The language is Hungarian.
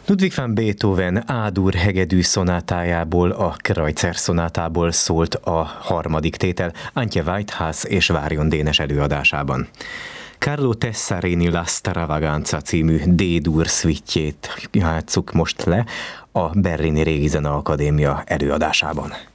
Ludwig van Beethoven A-dur hegedű szonátájából, a Kreutzer szonátából szólt a harmadik tétel Antje Whitehouse és Várjon Dénes előadásában. Carlo Tessarini La Stravaganza című D-dur szvittjét játsszuk most le a Berlini Régi Zeneakadémia előadásában.